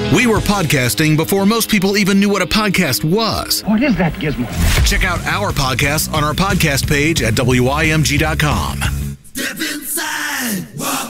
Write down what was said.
We were podcasting before most people even knew what a podcast was. What is that gizmo? Check out our podcasts on our podcast page at WIMG.com. Step inside. Walk